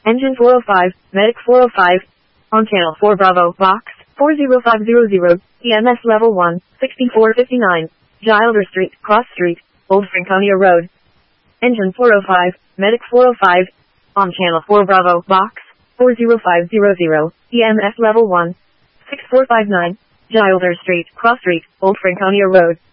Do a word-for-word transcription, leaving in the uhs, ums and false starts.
Engine four oh five, Medic four oh five. On channel four Bravo, box, four zero five zero zero, E M S level one, sixty-four fifty-nine. Gilder Street, Cross Street, Old Franconia Road. Engine four oh five, Medic four oh five. On channel four Bravo, box, four zero five zero zero, E M S level one, six four five nine. Gilder Street, Cross Street, Old Franconia Road.